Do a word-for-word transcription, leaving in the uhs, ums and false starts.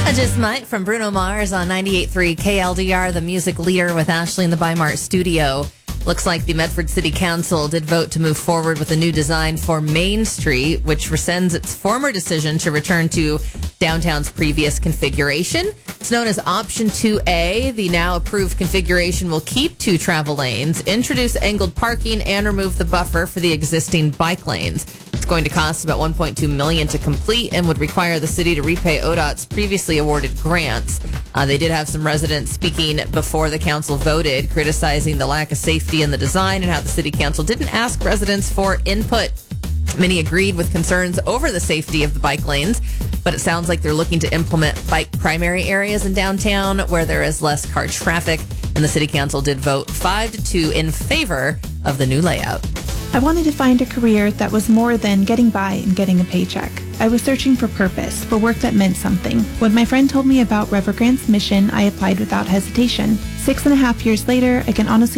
Just Mike from Bruno Mars on ninety-eight point three K L D R, the music leader with Ashley in the Bimart studio. Looks like the Medford City Council did vote to move forward with a new design for Main Street, which rescinds its former decision to return to downtown's previous configuration. It's known as Option two A. The now approved configuration will keep two travel lanes, introduce angled parking, and remove the buffer for the existing bike lanes. It's going to cost about one point two million dollars to complete and would require the city to repay O D O T's previously awarded grants. Uh, they did have some residents speaking before the council voted, criticizing the lack of safety in the design and how the city council didn't ask residents for input. Many agreed with concerns over the safety of the bike lanes, but it sounds like they're looking to implement bike primary areas in downtown where there is less car traffic, and the city council did vote five to two in favor of the new layout. I wanted to find a career that was more than getting by and getting a paycheck. I was searching for purpose, for work that meant something. When my friend told me about Revergrant's mission, I applied without hesitation. Six and a half years later, I can honestly